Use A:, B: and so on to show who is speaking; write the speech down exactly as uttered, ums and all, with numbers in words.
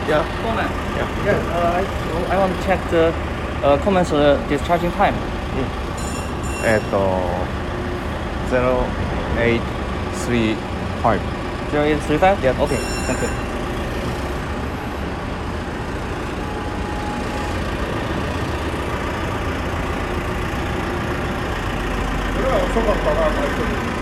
A: Yeah.
B: Coleman.
A: Yeah.
B: Yeah. Uh, I, I want to check the uh, Coleman's uh, discharging time.
A: えっと、ゼロエイトスリーファイブ。
B: zero eight three five.
A: Yep.
B: Okay. Thank you.
C: それは遅かったな、最初に。